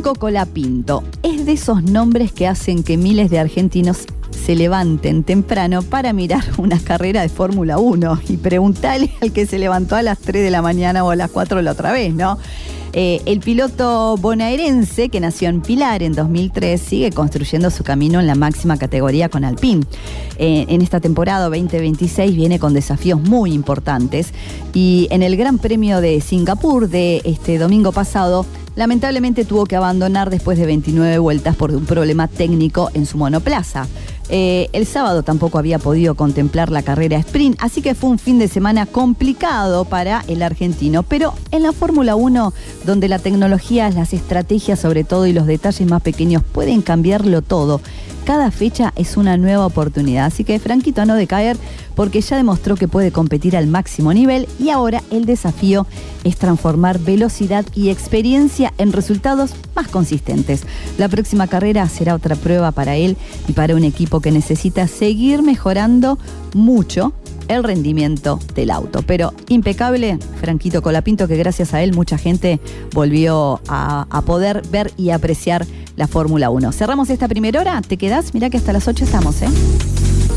Franco Colapinto es de esos nombres que hacen que miles de argentinos se levanten temprano para mirar una carrera de Fórmula 1 y preguntarle al que se levantó a las 3 de la mañana o a las 4 la otra vez, ¿no? El piloto bonaerense, que nació en Pilar en 2003, sigue construyendo su camino en la máxima categoría con Alpine. En esta temporada 2026 viene con desafíos muy importantes y en el Gran Premio de Singapur de este domingo pasado, lamentablemente tuvo que abandonar después de 29 vueltas por un problema técnico en su monoplaza. El sábado tampoco había podido contemplar la carrera sprint, así que fue un fin de semana complicado para el argentino. Pero en la Fórmula 1, donde la tecnología, las estrategias sobre todo y los detalles más pequeños pueden cambiarlo todo, cada fecha es una nueva oportunidad. Así que Franquito no decaer, porque ya demostró que puede competir al máximo nivel y ahora el desafío es transformar velocidad y experiencia en resultados más consistentes. La próxima carrera será otra prueba para él y para un equipo que necesita seguir mejorando mucho el rendimiento del auto. Pero impecable, Franquito Colapinto, que gracias a él mucha gente volvió a poder ver y apreciar la Fórmula 1. Cerramos esta primera hora, ¿te quedás? Mirá que hasta las 8 estamos, ¿eh?